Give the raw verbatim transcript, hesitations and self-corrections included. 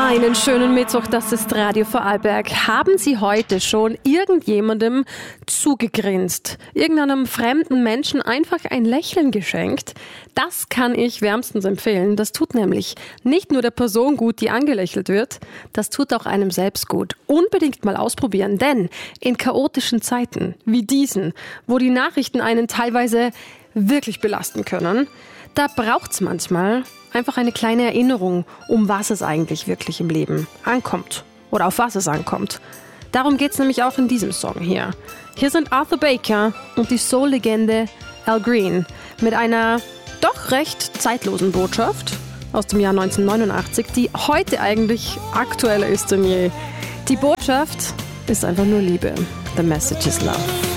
Einen schönen Mittwoch, das ist Radio Vorarlberg. Haben Sie heute schon irgendjemandem zugegrinst, irgendeinem fremden Menschen einfach ein Lächeln geschenkt? Das kann ich wärmstens empfehlen. Das tut nämlich nicht nur der Person gut, die angelächelt wird, das tut auch einem selbst gut. Unbedingt mal ausprobieren, denn in chaotischen Zeiten wie diesen, wo die Nachrichten einen teilweise wirklich belasten können, da braucht's manchmal einfach eine kleine Erinnerung, um was es eigentlich wirklich im Leben ankommt oder auf was es ankommt. Darum geht's nämlich auch in diesem Song hier. Hier sind Arthur Baker und die Soul-Legende Al Green mit einer doch recht zeitlosen Botschaft aus dem Jahr neunzehnhundertneunundachtzig, die heute eigentlich aktueller ist denn je. Die Botschaft ist einfach nur Liebe. The message is love.